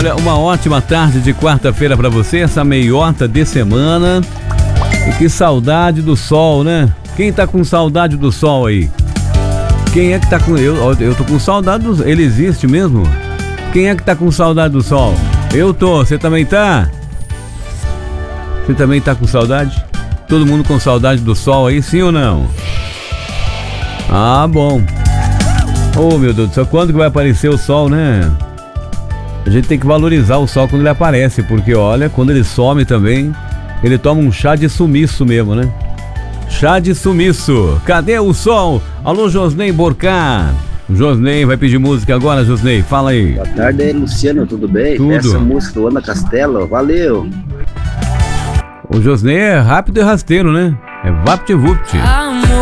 Olha, uma ótima tarde de quarta-feira pra você, essa meiota de semana. E que saudade do sol, né? Quem tá com saudade do sol aí? Quem é que tá com... Eu tô com saudade do... Ele existe mesmo? Quem é que tá com saudade do sol? Eu tô, você também tá? Você também tá com saudade? Todo mundo com saudade do sol aí, sim ou não? Ah, bom. Oh, meu Deus do céu, quando que vai aparecer o sol, né? A gente tem que valorizar o sol quando ele aparece, porque olha, quando ele some também, ele toma um chá de sumiço mesmo, né? Chá de sumiço. Cadê o sol? Alô, Josnei Borcá. Josnei vai pedir música agora, Josnei. Fala aí. Boa tarde aí, Luciano, tudo bem? Tudo. Essa música do Ana Castelo, valeu. O Josnei é rápido e rasteiro, né? É vapt-vupt.